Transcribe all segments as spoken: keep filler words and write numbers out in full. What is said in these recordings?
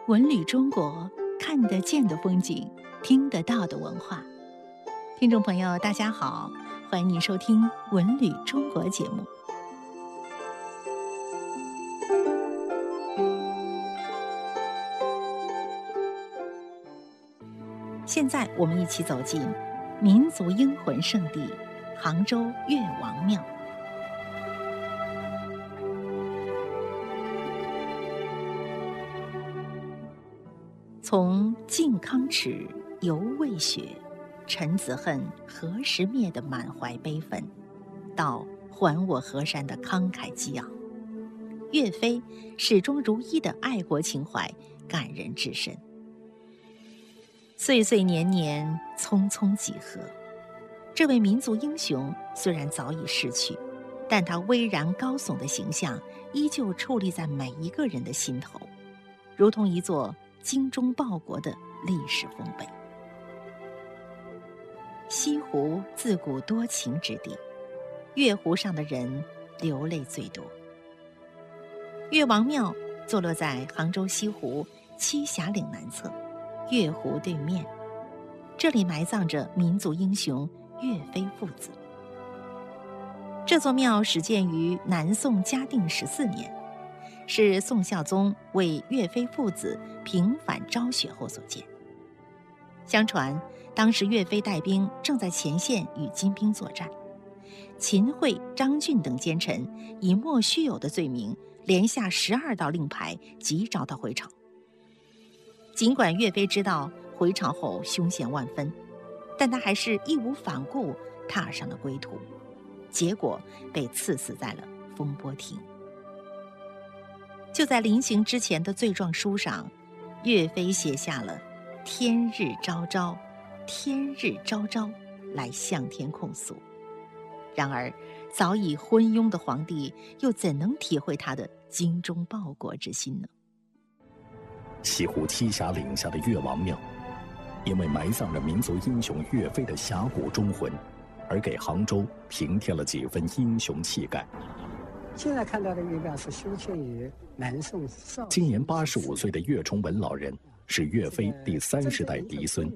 文旅中国，看得见的风景，听得到的文化。听众朋友，大家好，欢迎您收听《文旅中国》节目。现在我们一起走进民族英魂圣地杭州岳王庙。从靖康耻，犹未雪，臣子恨，何时灭的满怀悲愤，到还我河山的慷慨激昂，岳飞始终如一的爱国情怀感人至深。岁岁年年，匆匆几何，这位民族英雄虽然早已逝去，但他巍然高耸的形象依旧矗立在每一个人的心头，如同一座精忠报国的历史丰碑。西湖自古多情之地，月湖上的人流泪最多。岳王庙坐落在杭州西湖栖霞岭南侧，月湖对面，这里埋葬着民族英雄岳飞父子。这座庙始建于南宋嘉定十四年，是宋孝宗为岳飞父子平反昭雪后所建。相传当时岳飞带兵正在前线与金兵作战，秦桧、张俊等奸臣以莫须有的罪名连下十二道令牌，急召他回朝。尽管岳飞知道回朝后凶险万分，但他还是义无反顾踏上了归途，结果被赐死在了风波亭。就在临行之前的罪状书上，岳飞写下了天日昭昭，天日昭昭来向天控诉。然而早已昏庸的皇帝又怎能体会他的精忠报国之心呢？ 西湖栖霞岭下的岳王庙，因为埋葬着民族英雄岳飞的侠骨忠魂，而给杭州平添了几分英雄气概。 现在看到的岳庙是修建于南宋绍兴。 今年八十五岁的岳崇文老人是岳飞第三十代嫡孙。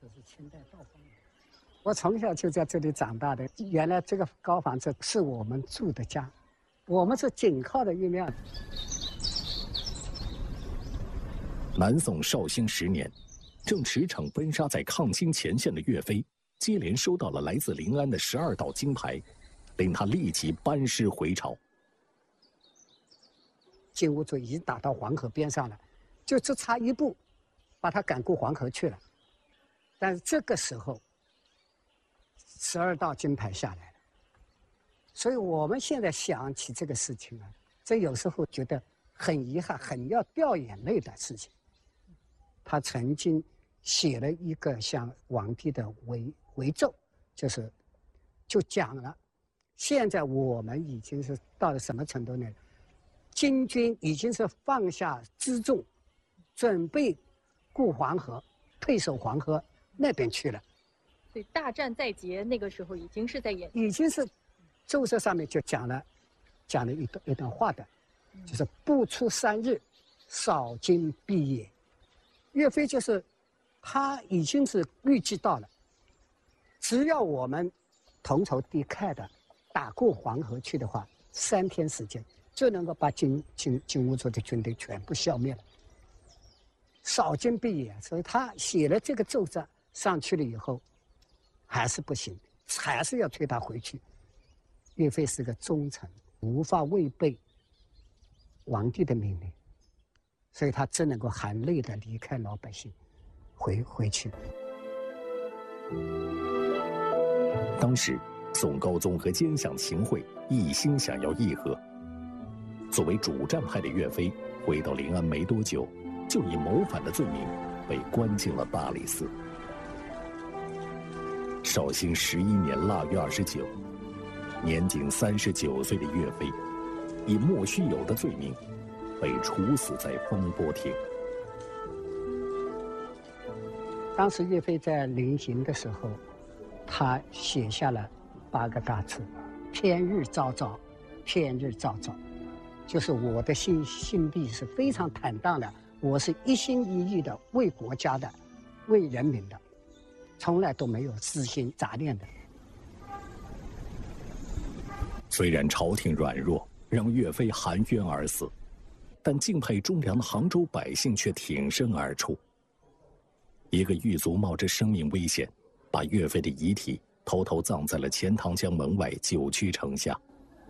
我从小就在这里长大的，原来这个高房子是我们住的家，我们是紧靠的岳庙。 南宋绍兴十年，正驰骋奔杀在抗清前线的岳飞，接连收到了来自临安的十二道金牌，令他立即班师回朝。 金兀术已经打到黄河边上了，就只差一步，把他赶过黄河去了。但是这个时候，十二道金牌下来了，所以我们现在想起这个事情啊，这有时候觉得很遗憾，很要掉眼泪的事情。他曾经写了一个向皇帝的遗遗奏，就是就讲了，现在我们已经是到了什么程度呢？金军已经是放下辎重，准备过黄河，退守黄河那边去了。 所以大战在即，那个时候已经是在演， 已经是奏折上面就讲了，讲了一段一段话的，就是不出三日，少金必也。岳飞就是他已经是预计到了，只要我们同仇敌忾的打过黄河去的话，三天时间就能够把金金金兀术的军队全部消灭了。少金必也，所以他写了这个奏折上去了以后，还是不行，还是要推他回去。岳飞是个忠臣，无法违背皇帝的命令，所以他只能够含泪的离开老百姓，回回去。 当时，宋高宗和奸相秦桧一心想要议和。作为主战派的岳飞，回到临安没多久，就以谋反的罪名被关进了大理寺。绍兴十一年腊月二十九，年仅三十九岁的岳飞，以莫须有的罪名，被处死在风波亭。 当时岳飞在临行的时候，他写下了八个大字：“天日昭昭，天日昭昭。”就是我的心心地是非常坦荡的， 我是一心一意的为国家的，为人民的，从来都没有私心杂念的。 虽然朝廷软弱，让岳飞含冤而死，但敬佩忠良的杭州百姓却挺身而出。一个狱卒冒着生命危险，把岳飞的遗体偷偷葬在了钱塘江门外九曲城下。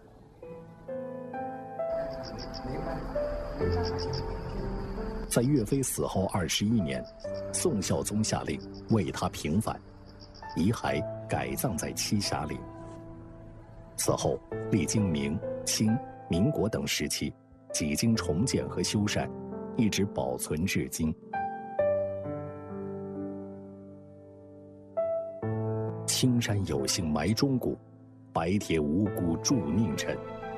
在岳飞死后二十一年，宋孝宗下令为他平反，遗骸改葬在栖霞岭。此后，历经明、清、民国等时期，几经重建和修缮，一直保存至今。青山有幸埋忠骨，白铁无辜铸佞臣。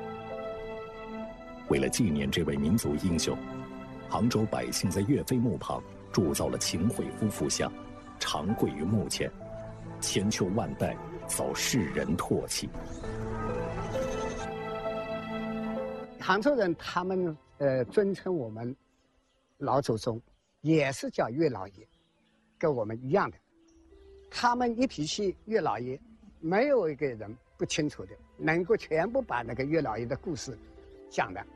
为了纪念这位民族英雄，杭州百姓在岳飞墓旁铸造了秦桧夫妇像，长跪于墓前，千秋万代，遭世人唾弃。 杭州人他们呃尊称我们老祖宗，也是叫岳老爷，跟我们一样的。他们一提起岳老爷，没有一个人不清楚的，能够全部把那个岳老爷的故事讲的。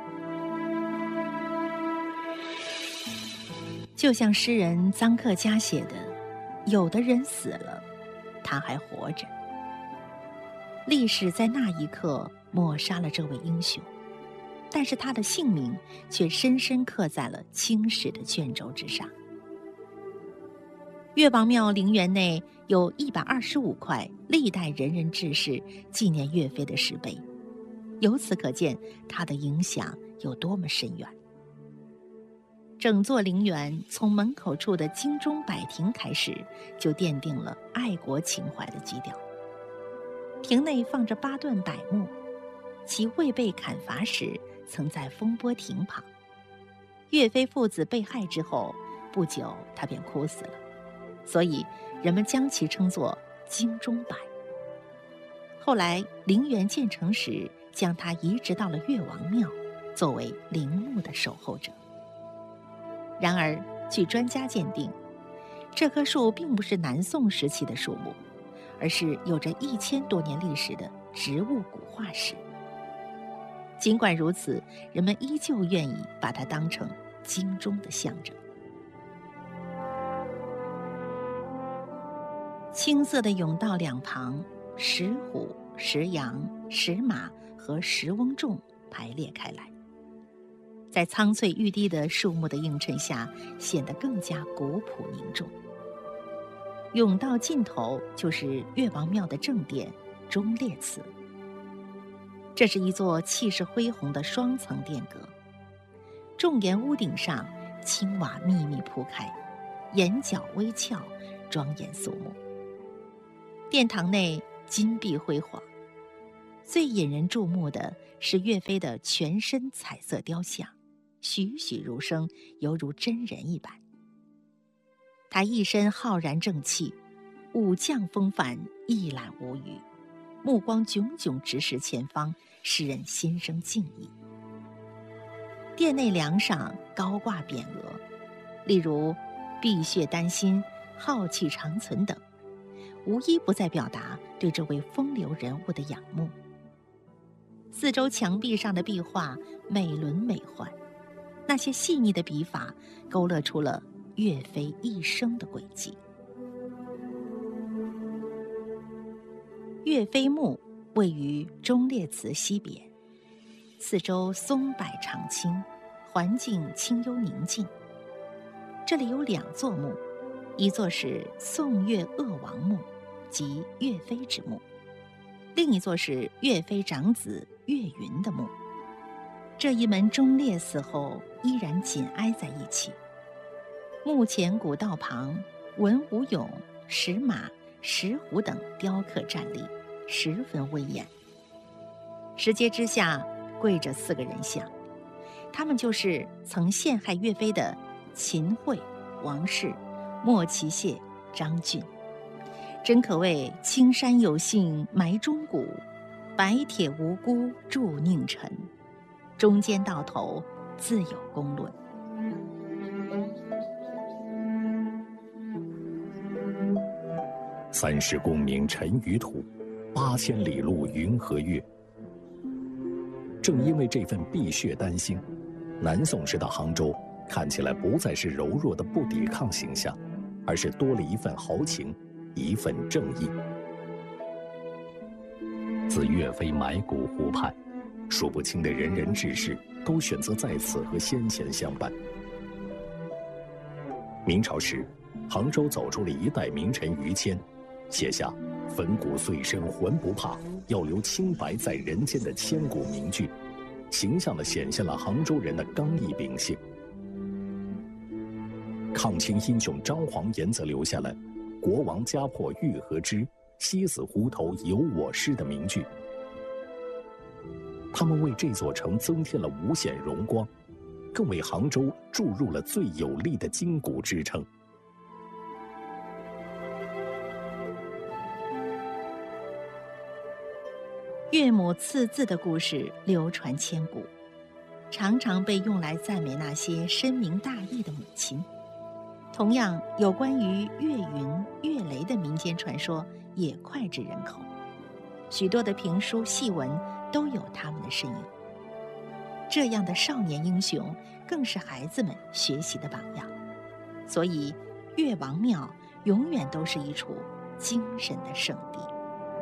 就像诗人臧克家写的：“有的人死了，他还活着。”历史在那一刻抹杀了这位英雄，但是他的姓名却深深刻在了青史的卷轴之上。岳王庙陵园内有一百二十五块历代仁人志士纪念岳飞的石碑，由此可见他的影响有多么深远。整座陵园从门口处的金钟百亭开始，就奠定了爱国情怀的基调。亭内放着八段柏木，其未被砍伐时曾在风波亭旁。岳飞父子被害之后，不久他便枯死了，所以人们将其称作金钟柏。后来陵园建成时，将它移植到了岳王庙，作为陵墓的守候者。然而据专家鉴定，这棵树并不是南宋时期的树木，而是有着一千多年历史的植物古化石。尽管如此，人们依旧愿意把它当成金钟的象征。青色的甬道两旁，石虎、石羊、石马和石翁仲排列开来，在苍翠欲滴的树木的映衬下，显得更加古朴凝重。甬道尽头就是岳王庙的正殿忠烈祠，这是一座气势恢宏的双层殿阁，重檐屋顶上青瓦密密铺开，檐角微翘，庄严肃穆。殿堂内金碧辉煌，最引人注目的是岳飞的全身彩色雕像，栩栩如生，犹如真人一般。他一身浩然正气，武将风范一览无余，目光炯炯直视前方，使人心生敬意。殿内梁上高挂匾额，例如碧血丹心、浩气长存等，无一不在表达对这位风流人物的仰慕。四周墙壁上的壁画美轮美奂，那些细腻的笔法勾勒出了岳飞一生的轨迹。岳飞墓位于忠烈祠西边，四周松柏常青，环境清幽宁静。这里有两座墓，一座是宋岳鄂王墓，即岳飞之墓，另一座是岳飞长子岳云的墓。这一门忠烈死后依然紧挨在一起。墓前古道旁，文武俑、石马、石虎等雕刻站立，十分威严。石阶之下跪着四个人像，他们就是曾陷害岳飞的秦桧、王氏、莫其谢、张俊。真可谓青山有幸埋忠骨，白铁无辜铸佞臣，中间到头自有公论。 三十功名尘与土，八千里路云和月。正因为这份碧血丹心，南宋时的杭州看起来不再是柔弱的不抵抗形象，而是多了一份豪情，一份正义。自岳飞埋骨湖畔，数不清的仁人志士都选择在此和先贤相伴。明朝时，杭州走出了一代名臣于谦，写下“粉骨碎身浑不怕，要留清白在人间”的千古名句，形象地显现了杭州人的刚毅秉性。抗清英雄张煌言则留下了“国王家破玉和枝，西死胡头有我师”的名句。他们为这座城增添了无限荣光，更为杭州注入了最有力的筋骨支撑。 岳母刺字的故事流传千古，常常被用来赞美那些深明大义的母亲。同样，有关于岳云、岳雷的民间传说也脍炙人口，许多的评书戏文都有他们的身影。这样的少年英雄，更是孩子们学习的榜样。所以，岳王庙永远都是一处精神的圣地。